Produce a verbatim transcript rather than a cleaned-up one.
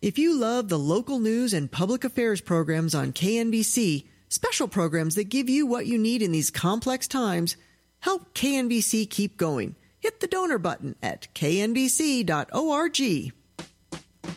If you love the local news and public affairs programs on K N B C, special programs that give you what you need in these complex times, help K N B C keep going. Hit the donor button at k n b c dot org.